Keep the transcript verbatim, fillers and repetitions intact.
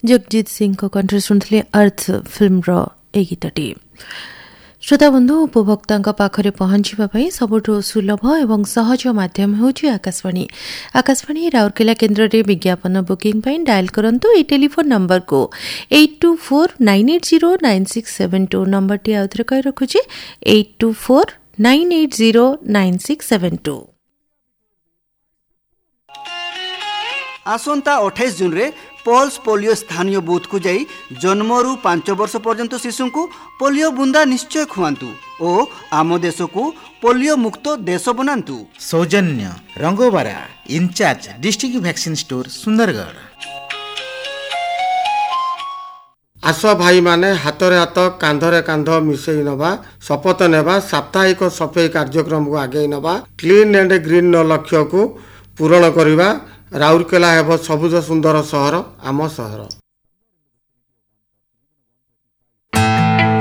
जगजीत सिंह को कंठरे शुणुले अर्थ फिल्म रो ए गीतटी। श्रोता बंधु उपभोक्ता पाखरे पहुंचापी सबुठु सुलभ एवं सहज माध्यम होची आकाशवाणी। आकाशवाणी राउरकेला केन्द्र रे विज्ञापन बुकिंग पई डायल करंतु ए टेलीफोन नंबर को eight to four nine eight zero nine six seven to number T आउथरे कहि रखुची eight to four nine eight zero nine six seven to. आसंता अट्ठाईस जून रे पल्स पोलियो स्थानीय बूथ को जाई जन्मरू पांच वर्ष पर्यंत शिशु को पोलियो बुंदा निश्चय खुआंतु ओ आम देश को पोलियो मुक्त देश बनांतु। सौजन्य रंगोबारा in charge district vaccine store Sundargarh. आस भाई माने हाथ हाथ कांधरे कांध मिसई नवा शपथ नेबा साप्ताहिक सफाई कार्यक्रम को आगे नवा क्लीन एंड ग्रीन लक्ष्य को पूरण करवा। राउरकेला हेब सबुज सुंदर सहर आम सहर।